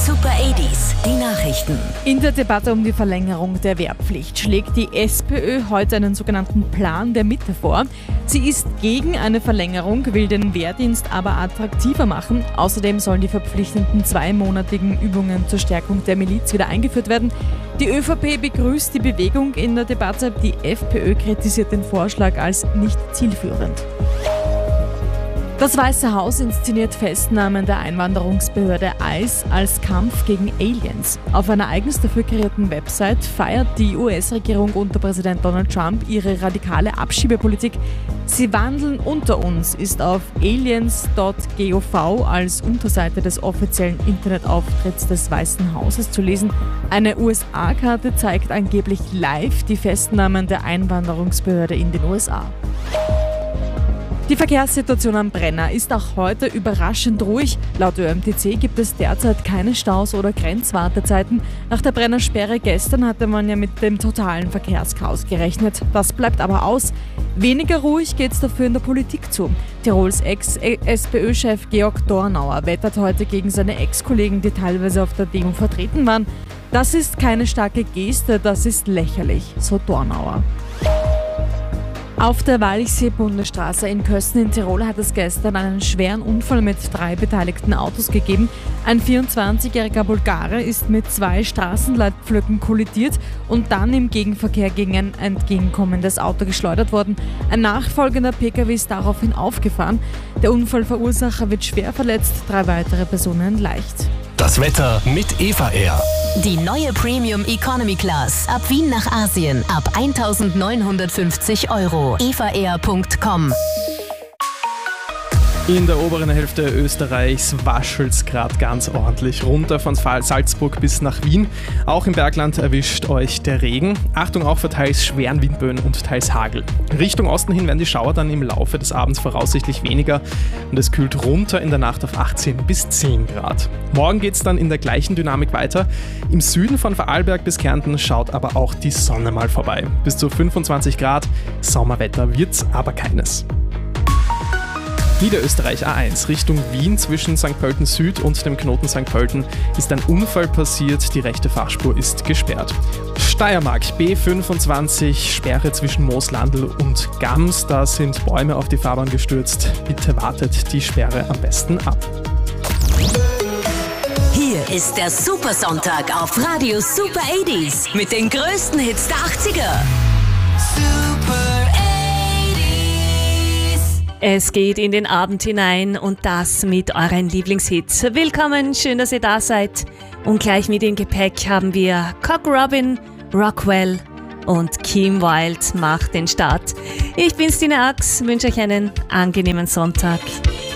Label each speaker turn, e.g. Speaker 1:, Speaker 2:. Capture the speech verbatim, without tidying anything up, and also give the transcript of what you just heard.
Speaker 1: Super achtziger, die Nachrichten.
Speaker 2: In der Debatte um die Verlängerung der Wehrpflicht schlägt die SPÖ heute einen sogenannten Plan der Mitte vor. Sie ist gegen eine Verlängerung, will den Wehrdienst aber attraktiver machen. Außerdem sollen die verpflichtenden zweimonatigen Übungen zur Stärkung der Miliz wieder eingeführt werden. Die ÖVP begrüßt die Bewegung in der Debatte. Die FPÖ kritisiert den Vorschlag als nicht zielführend. Das Weiße Haus inszeniert Festnahmen der Einwanderungsbehörde I C E als Kampf gegen Aliens. Auf einer eigens dafür kreierten Website feiert die U S-Regierung unter Präsident Donald Trump ihre radikale Abschiebepolitik. Sie wandeln unter uns ist auf aliens punkt gov als Unterseite des offiziellen Internetauftritts des Weißen Hauses zu lesen. Eine U S A-Karte zeigt angeblich live die Festnahmen der Einwanderungsbehörde in den U S A. Die Verkehrssituation am Brenner ist auch heute überraschend ruhig. Laut Ö M T C gibt es derzeit keine Staus oder Grenzwartezeiten. Nach der Brennersperre gestern hatte man ja mit dem totalen Verkehrschaos gerechnet. Das bleibt aber aus. Weniger ruhig geht es dafür in der Politik zu. Tirols Ex-SPÖ-Chef Georg Dornauer wettert heute gegen seine Ex-Kollegen, die teilweise auf der Demo vertreten waren. Das ist keine starke Geste, das ist lächerlich, so Dornauer. Auf der Walchsee-Bundesstraße in Kösten in Tirol hat es gestern einen schweren Unfall mit drei beteiligten Autos gegeben. Ein vierundzwanzigjähriger Bulgare ist mit zwei Straßenleitpflöcken kollidiert und dann im Gegenverkehr gegen ein entgegenkommendes Auto geschleudert worden. Ein nachfolgender Pkw ist daraufhin aufgefahren. Der Unfallverursacher wird schwer verletzt, drei weitere Personen leicht.
Speaker 3: Das Wetter mit Eva Air.
Speaker 1: Die neue Premium Economy Class. Ab Wien nach Asien. Ab eintausendneunhundertfünfzig Euro. eva air punkt com.
Speaker 4: In der oberen Hälfte Österreichs waschelt es gerade ganz ordentlich runter von Salzburg bis nach Wien. Auch im Bergland erwischt euch der Regen. Achtung auch für teils schweren Windböen und teils Hagel. Richtung Osten hin werden die Schauer dann im Laufe des Abends voraussichtlich weniger und es kühlt runter in der Nacht auf achtzehn bis zehn Grad. Morgen geht es dann in der gleichen Dynamik weiter. Im Süden von Vorarlberg bis Kärnten schaut aber auch die Sonne mal vorbei. Bis zu fünfundzwanzig Grad. Sommerwetter wird's aber keines. Niederösterreich A eins Richtung Wien zwischen Sankt Pölten Süd und dem Knoten Sankt Pölten ist ein Unfall passiert, die rechte Fahrspur ist gesperrt. Steiermark B fünfundzwanzig, Sperre zwischen Mooslandl und Gams, da sind Bäume auf die Fahrbahn gestürzt. Bitte wartet die Sperre am besten ab.
Speaker 1: Hier ist der Supersonntag auf Radio Super achtziger mit den größten Hits der achtziger.
Speaker 5: Es geht in den Abend hinein und das mit euren Lieblingshits. Willkommen, schön, dass ihr da seid. Und gleich mit im Gepäck haben wir Cock Robin, Rockwell und Kim Wilde macht den Start. Ich bin Stine Ax, wünsche euch einen angenehmen Sonntag.